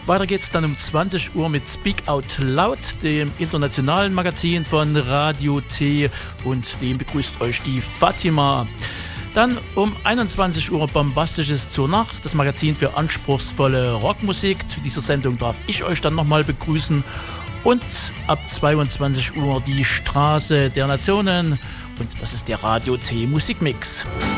Weiter geht's dann um 20 Uhr mit Speak Out Loud, dem internationalen Magazin von Radio T, und wem begrüßt euch die Fatima. Dann um 21 Uhr Bombastisches zur Nacht, das Magazin für anspruchsvolle Rockmusik. Zu dieser Sendung darf ich euch dann nochmal begrüßen. Und ab 22 Uhr die Straße der Nationen, und das ist der Radio T Musikmix.